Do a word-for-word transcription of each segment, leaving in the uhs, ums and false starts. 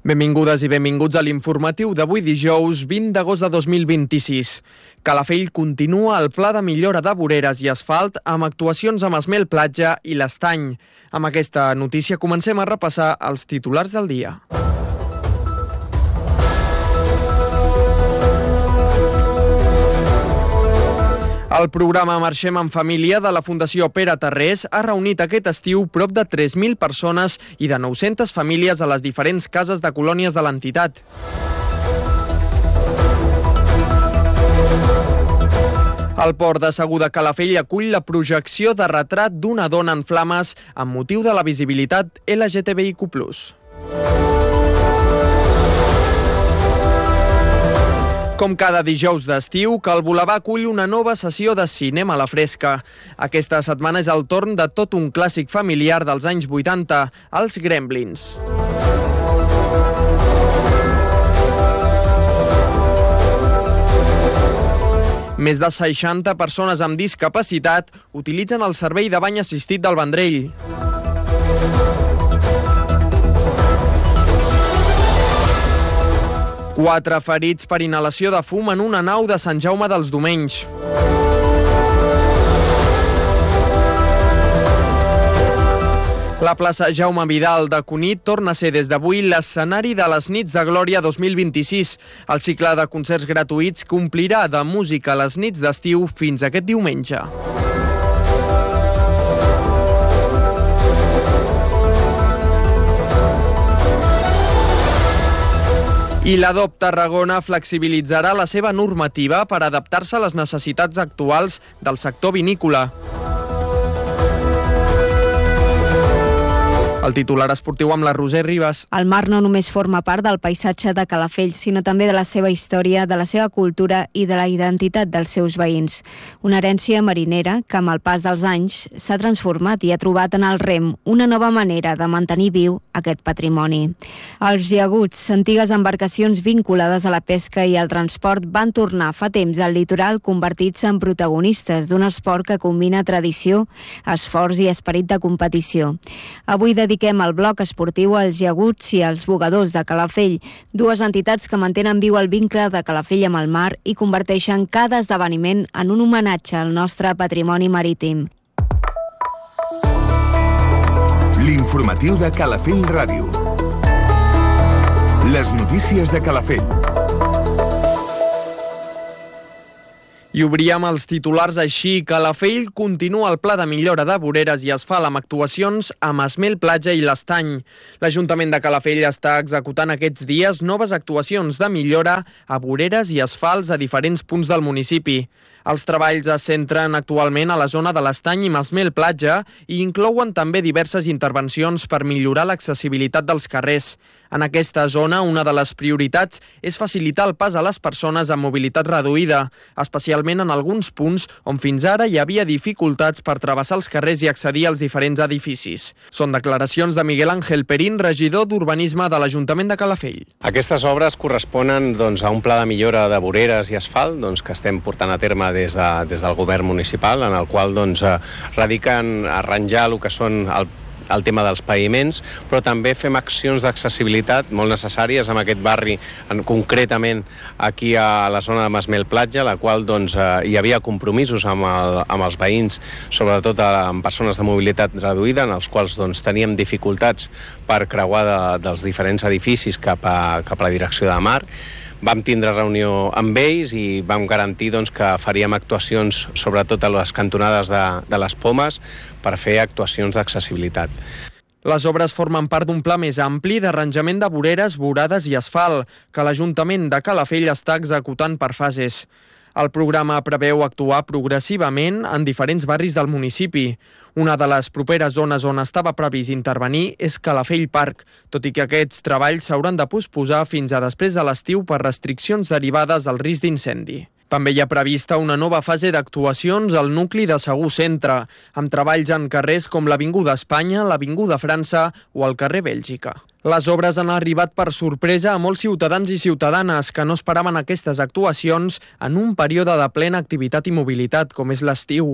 Benvingudes i benvinguts a l'informatiu d'avui dijous vint d'agost de dos mil vint-i-sis. Calafell continua el pla de millora de voreres i asfalt amb actuacions a Masmel Platja i l'Estany. Amb aquesta notícia comencem a repassar els titulars del dia. El programa Marxem en Família de la Fundació Pere Tarrés ha reunit aquest estiu prop de tres mil persones i de nou-centes famílies a les diferents cases de colònies de l'entitat. El port de Segur de Calafell acull la projecció de retrat d'una dona en flames amb motiu de la visibilitat L G T B I Q plus. Com cada dijous d'estiu, Cal Volabà acull una nova sessió de cinema a la fresca. Aquesta setmana és el torn de tot un clàssic familiar dels anys vuitanta, els Gremlins. Més de seixanta persones amb discapacitat utilitzen el servei de bany assistit del Vendrell. Quatre ferits per inhalació de fum en una nau de Sant Jaume dels Domenys. La plaça Jaume Vidal de Cunit torna a ser des d'avui l'escenari de les Nits de Glòria dos mil vint-i-sis. El cicle de concerts gratuïts complirà de música a les nits d'estiu fins aquest diumenge. I la D O P Tarragona flexibilitzarà la seva normativa per adaptar-se a les necessitats actuals del sector vinícola. El titular esportiu amb la Roser Ribas. El mar no només forma part del paisatge de Calafell, sinó també de la seva història, de la seva cultura i de la identitat dels seus veïns. Una herència marinera que amb el pas dels anys s'ha transformat i ha trobat en el rem una nova manera de mantenir viu aquest patrimoni. Els llaguts, antigues embarcacions vinculades a la pesca i al transport, van tornar fa temps al litoral convertits en protagonistes d'un esport que combina tradició, esforç i esperit de competició. Avui de dediquem el bloc esportiu als llaguts i als bugadors de Calafell, dues entitats que mantenen viu el vincle de Calafell amb el mar i converteixen cada esdeveniment en un homenatge al nostre patrimoni marítim. L'informatiu de Calafell Ràdio. Les notícies de Calafell. I obríem els titulars així. Calafell continua el pla de millora de voreres i asfalt amb actuacions a Masmel Platja i l'Estany. L'Ajuntament de Calafell està executant aquests dies noves actuacions de millora a voreres i asfalts a diferents punts del municipi. Els treballs es centren actualment a la zona de l'Estany i Masmel Platja i inclouen també diverses intervencions per millorar l'accessibilitat dels carrers. En aquesta zona, una de les prioritats és facilitar el pas a les persones amb mobilitat reduïda, especialment en alguns punts on fins ara hi havia dificultats per travessar els carrers i accedir als diferents edificis. Són declaracions de Miguel Ángel Perín, regidor d'Urbanisme de l'Ajuntament de Calafell. Aquestes obres corresponen doncs, a un pla de millora de voreres i asfalt doncs, que estem portant a terme des, de, des del govern municipal, en el qual doncs, radiquen arranjar el que són el el tema dels paviments, però també fem accions d'accessibilitat molt necessàries en aquest barri, en, concretament aquí a la zona de Masmel Platja, la qual doncs, eh, hi havia compromisos amb, el, amb els veïns, sobretot amb persones de mobilitat reduïda, en els quals doncs, teníem dificultats per creuar de, dels diferents edificis cap a, cap a la direcció de mar. Vam tindre reunió amb ells i vam garantir doncs, que faríem actuacions sobretot a les cantonades de, de les pomes per fer actuacions d'accessibilitat. Les obres formen part d'un pla més ampli d'arranjament de voreres, vorades i asfalt que l'Ajuntament de Calafell està executant per fases. El programa preveu actuar progressivament en diferents barris del municipi. Una de les properes zones on estava previst intervenir és Calafell Park, tot i que aquests treballs s'hauran de posposar fins a després de l'estiu per restriccions derivades al risc d'incendi. També hi ha prevista una nova fase d'actuacions al nucli de Segur Centre, amb treballs en carrers com l'Avinguda Espanya, l'Avinguda França o el carrer Bèlgica. Les obres han arribat per sorpresa a molts ciutadans i ciutadanes que no esperaven aquestes actuacions en un període de plena activitat i mobilitat, com és l'estiu.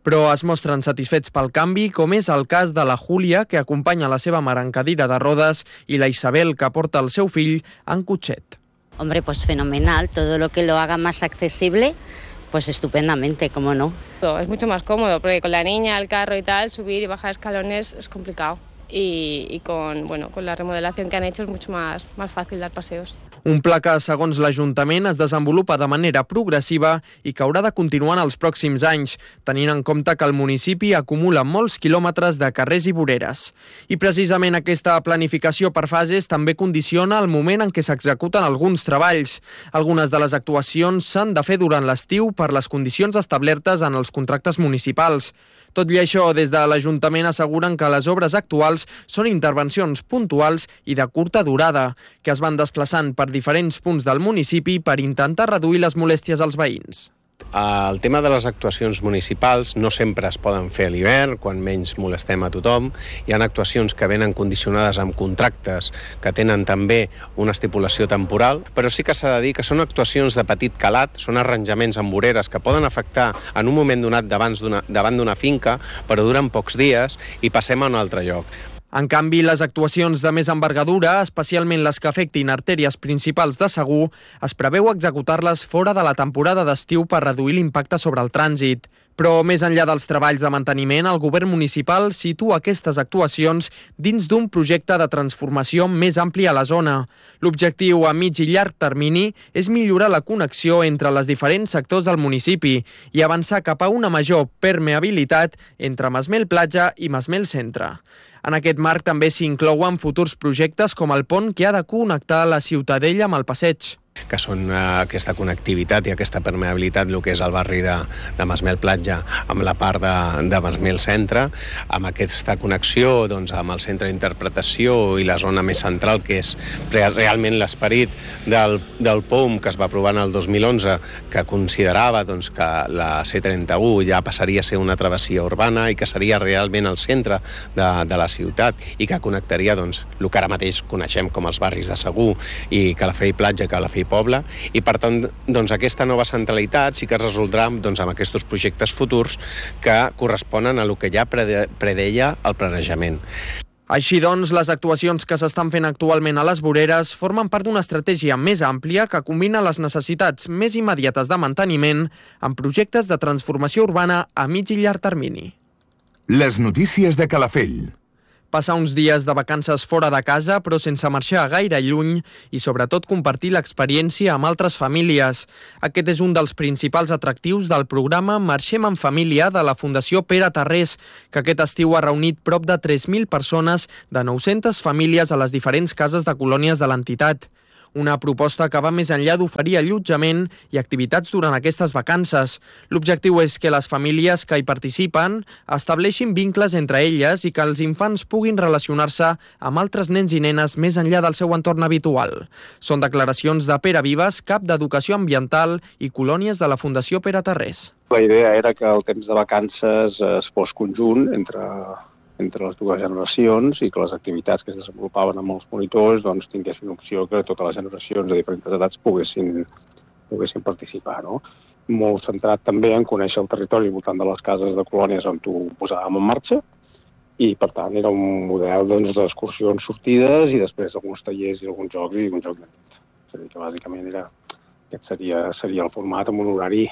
però es mostren satisfets pel canvi, com és el cas de la Júlia, que acompanya la seva mare en cadira de rodes, i la Isabel, que porta el seu fill en cotxet. Hombre, pues fenomenal, todo lo que lo haga más accesible, pues estupendamente, ¿cómo no? Es mucho más cómodo, porque con la niña, el carro y tal, subir y bajar escalones es complicado. Y, y con, bueno, con la remodelación que han hecho es mucho más, más fácil dar paseos. Un pla que, segons l'Ajuntament, es desenvolupa de manera progressiva i que haurà de continuar en els pròxims anys, tenint en compte que el municipi acumula molts quilòmetres de carrers i voreres. I precisament aquesta planificació per fases també condiciona el moment en què s'executen alguns treballs. Algunes de les actuacions s'han de fer durant l'estiu per les condicions establertes en els contractes municipals. Tot i això, des de l'Ajuntament asseguren que les obres actuals són intervencions puntuals i de curta durada, que es van desplaçant per diferents punts del municipi per intentar reduir les molèsties als veïns. El tema de les actuacions municipals no sempre es poden fer a l'hivern, quan menys molestem a tothom. Hi ha actuacions que venen condicionades amb contractes que tenen també una estipulació temporal, però sí que s'ha de dir que són actuacions de petit calat, són arranjaments amb voreres que poden afectar en un moment donat davant d'una finca, però duren pocs dies i passem a un altre lloc. En canvi, les actuacions de més envergadura, especialment les que afectin artèries principals de Segur, es preveu executar-les fora de la temporada d'estiu per reduir l'impacte sobre el trànsit. Però, més enllà dels treballs de manteniment, el govern municipal situa aquestes actuacions dins d'un projecte de transformació més ampli a la zona. L'objectiu a mig i llarg termini és millorar la connexió entre els diferents sectors del municipi i avançar cap a una major permeabilitat entre Masmel Platja i Masmel Centre. En aquest marc també s'inclouen futurs projectes com el pont que ha de connectar la Ciutadella amb el passeig. Que són uh, aquesta connectivitat i aquesta permeabilitat, el que és el barri de, de Masmel Platja amb la part de, de Masmel Centre, amb aquesta connexió doncs, amb el centre d'interpretació i la zona més central, que és realment l'esperit del, del P O M que es va aprovar en el dos mil onze, que considerava doncs, que la C trenta-u ja passaria a ser una travessia urbana i que seria realment el centre de, de la ciutat i que connectaria doncs, el que ara mateix coneixem com els barris de Segur i Calafell Platja, Calafell Poble, i per tant doncs, aquesta nova centralitat sí que es resoldrà doncs, amb aquests projectes futurs que corresponen a el que ja prede- predeia el planejament. Així doncs, les actuacions que s'estan fent actualment a les voreres formen part d'una estratègia més àmplia que combina les necessitats més immediates de manteniment amb projectes de transformació urbana a mig i llarg termini. Les notícies de Calafell. Passar uns dies de vacances fora de casa, però sense marxar gaire lluny i, sobretot, compartir l'experiència amb altres famílies. Aquest és un dels principals atractius del programa Marxem en Família de la Fundació Pere Tarrés, que aquest estiu ha reunit prop de tres mil persones de nou-centes famílies a les diferents cases de colònies de l'entitat. Una proposta que va més enllà d'oferir allotjament i activitats durant aquestes vacances. L'objectiu és que les famílies que hi participen estableixin vincles entre elles i que els infants puguin relacionar-se amb altres nens i nenes més enllà del seu entorn habitual. Són declaracions de Pere Vives, cap d'Educació Ambiental i Colònies de la Fundació Pere Tarrés. La idea era que el temps de vacances es fos conjunt entre... entre les dues generacions i que les activitats que es desenvolupaven amb els monitors doncs, tinguessin opció que totes les generacions de diferents edats poguessin, poguessin participar. No? Molt centrat també en conèixer el territori al voltant de les cases de colònies on ho posàvem en marxa i, per tant, era un model doncs, d'excursions sortides i després alguns tallers i alguns jocs i un joc de nit. És a dir, que bàsicament era, aquest seria, seria el format amb un horari,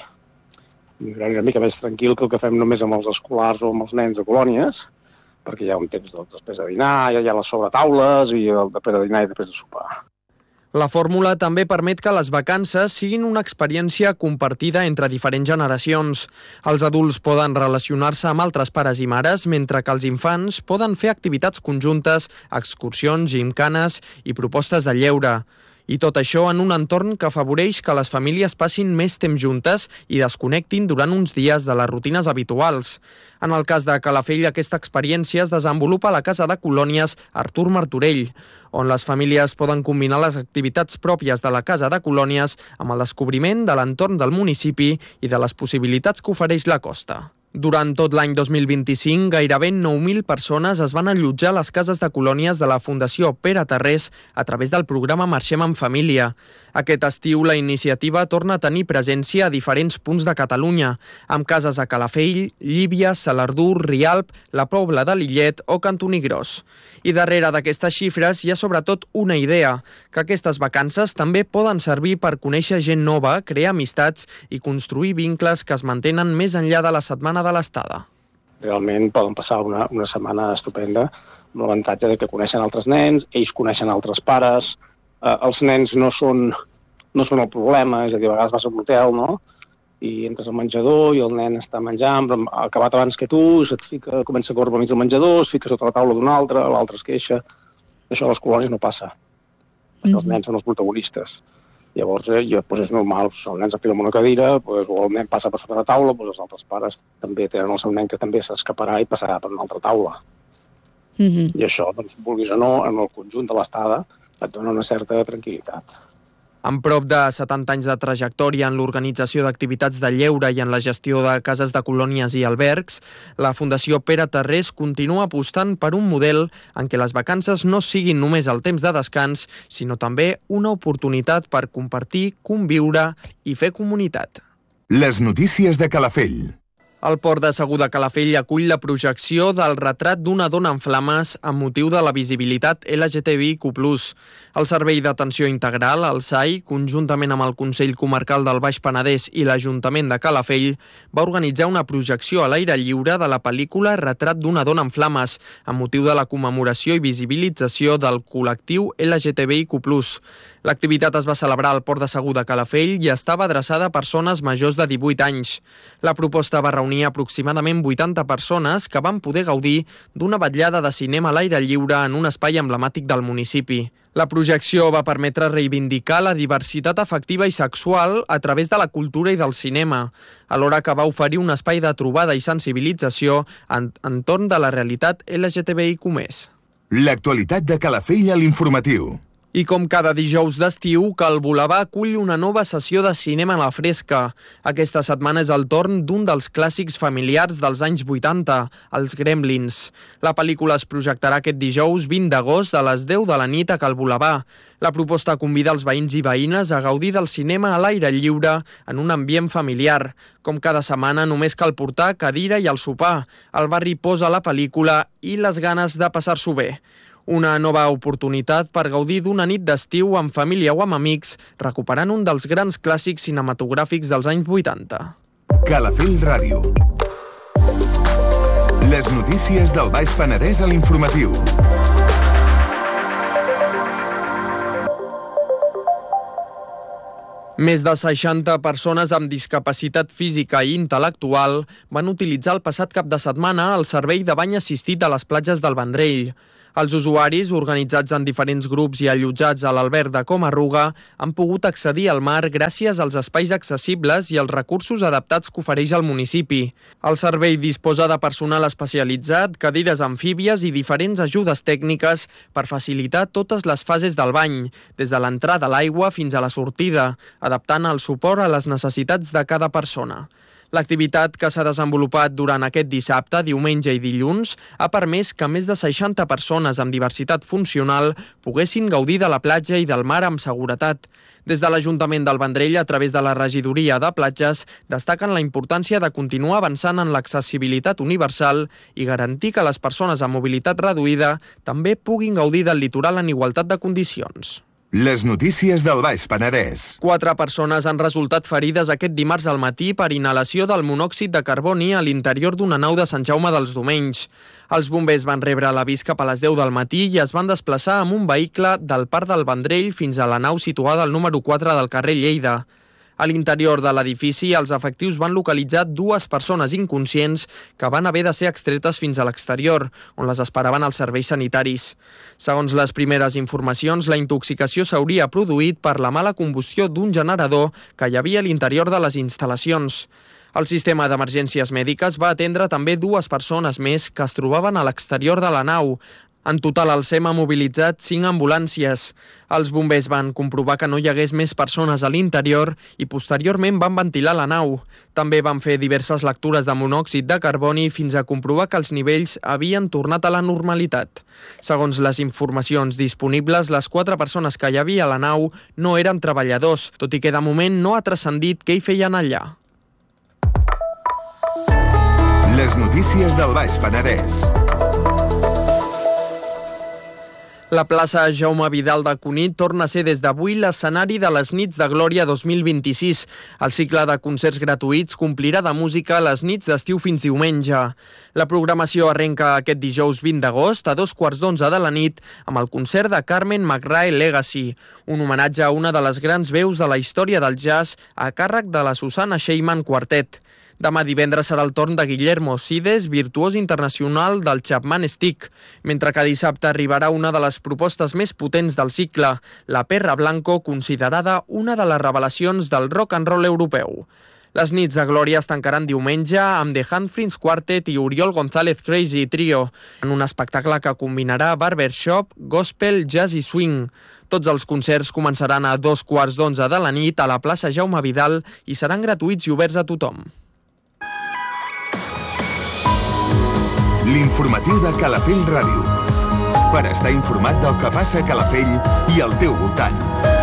un horari una mica més tranquil que el que fem només amb els escolars o amb els nens de colònies, perquè hi ha un temps després de dinar, hi ha les sobretaules i el després de dinar i després de sopar. La fórmula també permet que les vacances siguin una experiència compartida entre diferents generacions. Els adults poden relacionar-se amb altres pares i mares, mentre que els infants poden fer activitats conjuntes, excursions, gimcanes i propostes de lleure. I tot això en un entorn que afavoreix que les famílies passin més temps juntes i desconnectin durant uns dies de les rutines habituals. En el cas de Calafell, aquesta experiència es desenvolupa a la Casa de Colònies Artur Martorell, on les famílies poden combinar les activitats pròpies de la Casa de Colònies amb el descobriment de l'entorn del municipi i de les possibilitats que ofereix la costa. Durant tot l'any dos mil vint-i-cinc, gairebé nou mil persones es van allotjar a les cases de colònies de la Fundació Pere Tarrés a través del programa Marxem en Família. Aquest estiu, la iniciativa torna a tenir presència a diferents punts de Catalunya, amb cases a Calafell, Llívia, Salardú, Rialp, la Pobla de Lillet o Cantoni Gros. I darrere d'aquestes xifres hi ha sobretot una idea, que aquestes vacances també poden servir per conèixer gent nova, crear amistats i construir vincles que es mantenen més enllà de la setmana de l'estada. Realment poden passar una, una setmana estupenda amb l'avantatge de que coneixen altres nens, ells coneixen altres pares, eh, els nens no són, no són el problema, és a dir, a vegades vas a un hotel, no?, i entres al menjador i el nen està menjant, però ha acabat abans que tu, se't fica, comença a córrer pel mig del menjador, es fica sota la taula d'un altre, l'altre es queixa. Això a les colònies no passa. Mm-hmm. Els nens són els protagonistes. Llavors, eh, ja, doncs és normal, si el nen s'aplica en una cadira, doncs, o el nen passa per sota la taula, doncs els altres pares també tenen el seu nen que també s'escaparà i passarà per una altra taula. Mm-hmm. I això, doncs, vulguis o no, en el conjunt de l'estada et dona una certa tranquil·litat. Amb prop de setanta anys de trajectòria en l'organització d'activitats de lleure i en la gestió de cases de colònies i albergs, la Fundació Pere Tarrés continua apostant per un model en què les vacances no siguin només el temps de descans, sinó també una oportunitat per compartir, conviure i fer comunitat. Les notícies de Calafell. El Port de Segur de Calafell acull la projecció del retrat d'una dona en flames amb motiu de la visibilitat L G T B I Q plus. El Servei d'Atenció Integral, el S A I, conjuntament amb el Consell Comarcal del Baix Penedès i l'Ajuntament de Calafell, va organitzar una projecció a l'aire lliure de la pel·lícula Retrat d'una dona en flames, amb motiu de la commemoració i visibilització del col·lectiu L G T B I Q plus. L'activitat es va celebrar al Port de Segur de Calafell i estava adreçada a persones majors de divuit anys. La proposta va reunir aproximadament vuitanta persones que van poder gaudir d'una vetllada de cinema a l'aire lliure en un espai emblemàtic del municipi. La projecció va permetre reivindicar la diversitat afectiva i sexual a través de la cultura i del cinema, alhora que va oferir un espai de trobada i sensibilització en, entorn de la realitat L G T B I Q més. L'actualitat de Calafell a l'informatiu. I com cada dijous d'estiu, Cal Volabà acull una nova sessió de cinema a la fresca. Aquesta setmana és el torn d'un dels clàssics familiars dels anys vuitanta, els Gremlins. La pel·lícula es projectarà aquest dijous vint d'agost a les deu de la nit a Cal Volabà. La proposta convida els veïns i veïnes a gaudir del cinema a l'aire lliure en un ambient familiar. Com cada setmana, només cal portar cadira i el sopar. El barri posa la pel·lícula i les ganes de passar-s'ho bé. Una nova oportunitat per gaudir d'una nit d'estiu amb família o amb amics, recuperant un dels grans clàssics cinematogràfics dels anys vuitanta. Calafell Ràdio. Les notícies del Baix Penedès a l'informatiu. Més de seixanta persones amb discapacitat física i intel·lectual van utilitzar el passat cap de setmana el servei de bany assistit a les platges del Vendrell. Els usuaris, organitzats en diferents grups i allotjats a l'alberg de Comarruga, han pogut accedir al mar gràcies als espais accessibles i als recursos adaptats que ofereix el municipi. El servei disposa de personal especialitzat, cadires amfíbies i diferents ajudes tècniques per facilitar totes les fases del bany, des de l'entrada a l'aigua fins a la sortida, adaptant el suport a les necessitats de cada persona. L'activitat que s'ha desenvolupat durant aquest dissabte, diumenge i dilluns ha permès que més de seixanta persones amb diversitat funcional poguessin gaudir de la platja i del mar amb seguretat. Des de l'Ajuntament del Vendrell, a través de la Regidoria de Platges, destaquen la importància de continuar avançant en l'accessibilitat universal i garantir que les persones amb mobilitat reduïda també puguin gaudir del litoral en igualtat de condicions. Les notícies del Baix Penedès. Quatre persones han resultat ferides aquest dimarts al matí per inhalació del monòxid de carboni a l'interior d'una nau de Sant Jaume dels Domenys. Els bombers van rebre l'avís cap a les deu del matí i es van desplaçar amb un vehicle del Parc del Vendrell fins a la nau situada al número quatre del carrer Lleida. A l'interior de l'edifici, els efectius van localitzar dues persones inconscients que van haver de ser extretes fins a l'exterior, on les esperaven els serveis sanitaris. Segons les primeres informacions, la intoxicació s'hauria produït per la mala combustió d'un generador que hi havia a l'interior de les instal·lacions. El sistema d'emergències mèdiques va atendre també dues persones més que es trobaven a l'exterior de la nau. En total, el SEM ha mobilitzat cinc ambulàncies. Els bombers van comprovar que no hi hagués més persones a l'interior i posteriorment van ventilar la nau. També van fer diverses lectures de monòxid de carboni fins a comprovar que els nivells havien tornat a la normalitat. Segons les informacions disponibles, les quatre persones que hi havia a la nau no eren treballadors, tot i que de moment no ha transcendit què hi feien allà. Les notícies del Baix Penedès. La plaça Jaume Vidal de Cunit torna a ser des d'avui l'escenari de les Nits de Glòria dos mil vint-i-sis. El cicle de concerts gratuïts complirà de música les nits d'estiu fins diumenge. La programació arrenca aquest dijous vint d'agost a dos quarts d'onze de la nit amb el concert de Carmen McRae Legacy, un homenatge a una de les grans veus de la història del jazz a càrrec de la Susana Sheiman Quartet. Demà divendres serà el torn de Guillermo Sides, virtuós internacional del Chapman Stick, mentre que dissabte arribarà una de les propostes més potents del cicle, la Perra Blanco, considerada una de les revelacions del rock and roll europeu. Les nits de Glòria es tancaran diumenge amb The Handfrins Quartet i Oriol González Crazy Trio, en un espectacle que combinarà barbershop, gospel, jazz i swing. Tots els concerts començaran a dos quarts d'onze de la nit a la plaça Jaume Vidal i seran gratuïts i oberts a tothom. L'informatiu de Calafell Ràdio. Per estar informat del que passa a Calafell i al teu voltant.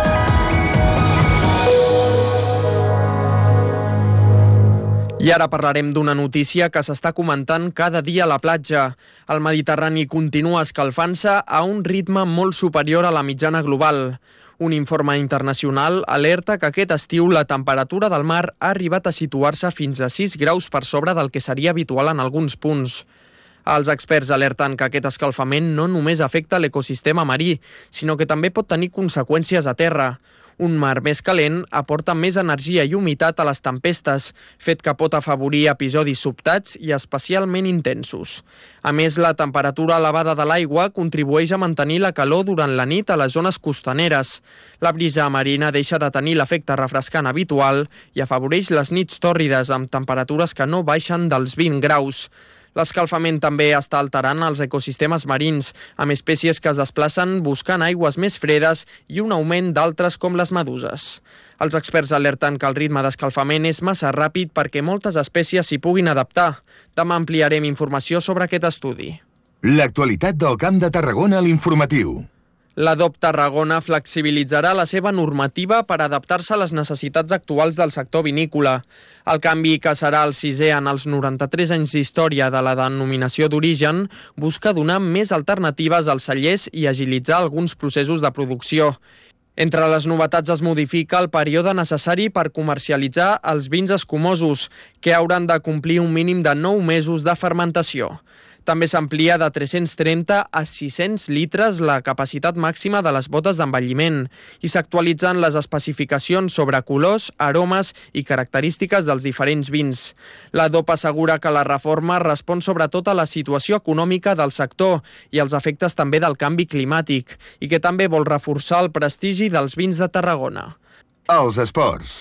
I ara parlarem d'una notícia que s'està comentant cada dia a la platja. El Mediterrani continua escalfant-se a un ritme molt superior a la mitjana global. Un informe internacional alerta que aquest estiu la temperatura del mar ha arribat a situar-se fins a sis graus per sobre del que seria habitual en alguns punts. Els experts alerten que aquest escalfament no només afecta l'ecosistema marí, sinó que també pot tenir conseqüències a terra. Un mar més calent aporta més energia i humitat a les tempestes, fet que pot afavorir episodis sobtats i especialment intensos. A més, la temperatura elevada de l'aigua contribueix a mantenir la calor durant la nit a les zones costaneres. La brisa marina deixa de tenir l'efecte refrescant habitual i afavoreix les nits tòrrides amb temperatures que no baixen dels vint graus. L'escalfament també està alterant els ecosistemes marins, amb espècies que es desplacen buscant aigües més fredes i un augment d'altres com les meduses. Els experts alerten que el ritme d'escalfament és massa ràpid perquè moltes espècies s'hi puguin adaptar. Demà ampliarem informació sobre aquest estudi. L'actualitat del Camp de Tarragona a l'informatiu. La D O P Tarragona flexibilitzarà la seva normativa per adaptar-se a les necessitats actuals del sector vinícola. El canvi, que serà el sisè en els noranta-tres anys d'història de la denominació d'origen, busca donar més alternatives als cellers i agilitzar alguns processos de producció. Entre les novetats es modifica el període necessari per comercialitzar els vins escumosos, que hauran de complir un mínim de nou mesos de fermentació. També s'amplia de tres-cents trenta a sis-cents litres la capacitat màxima de les botes d'envelliment i s'actualitzen les especificacions sobre colors, aromes i característiques dels diferents vins. La D O P assegura que la reforma respon sobretot a la situació econòmica del sector i als efectes també del canvi climàtic i que també vol reforçar el prestigi dels vins de Tarragona. Els esports.